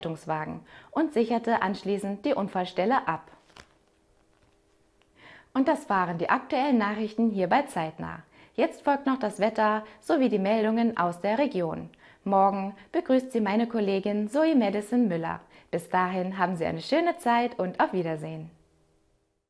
Rettungswagen und sicherte anschließend die Unfallstelle ab. Und das waren die aktuellen Nachrichten hier bei Zeitnah. Jetzt folgt noch das Wetter sowie die Meldungen aus der Region. Morgen begrüßt Sie meine Kollegin Zoe Madison Müller. Bis dahin haben Sie eine schöne Zeit und auf Wiedersehen.